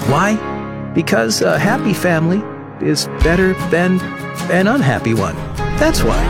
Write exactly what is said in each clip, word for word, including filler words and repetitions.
Why? Because a happy family is better than an unhappy one. That's why.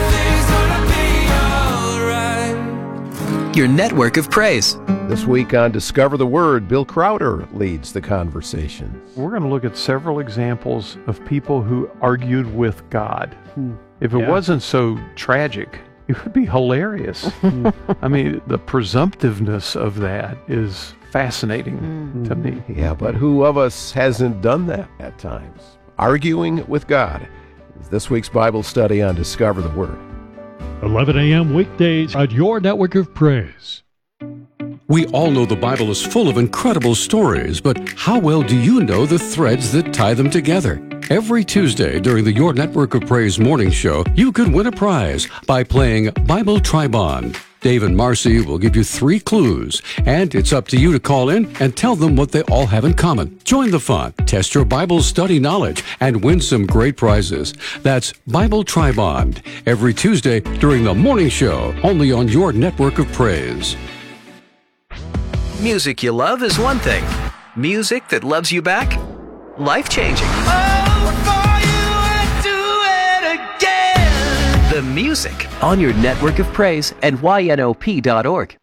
Your network of praise. This week on Discover the Word, Bill Crowder leads the conversation. We're going to look at several examples of people who argued with God. Hmm. If it yeah. wasn't so tragic, it would be hilarious. I mean, the presumptiveness of that is fascinating mm. to me. Yeah, but who of us hasn't done that at times? Arguing with God is this week's Bible study on Discover the Word. eleven a.m. weekdays at your network of praise. We all know the Bible is full of incredible stories, but how well do you know the threads that tie them together? Every Tuesday during the Your Network of Praise morning show, you could win a prize by playing Bible Tribond. Dave and Marcy will give you three clues, and it's up to you to call in and tell them what they all have in common. Join the fun, test your Bible study knowledge, and win some great prizes. That's Bible Tribond, every Tuesday during the morning show, only on Your Network of Praise. Music you love is one thing. Music that loves you back? Life-changing. Oh, for you I'd do it again. The music on Your Network of Praise and Y N O P dot org.